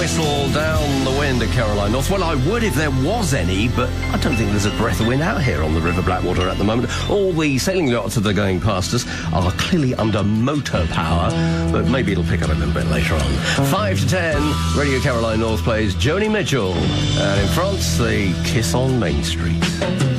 whistle down the wind at Caroline North. Well, I would if there was any, but I don't think there's a breath of wind out here on the River Blackwater at the moment. All the sailing yachts that are going past us are clearly under motor power, but maybe it'll pick up a little bit later on. 5 to 10, Radio Caroline North plays Joni Mitchell. And in France, they Kiss on Main Street.